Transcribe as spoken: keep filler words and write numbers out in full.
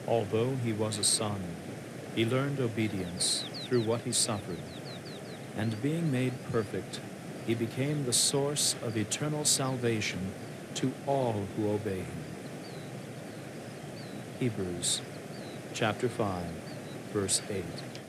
Although he was a son, he learned obedience through what he suffered, and being made perfect, he became the source of eternal salvation to all who obey him. Hebrews chapter five, verse eight.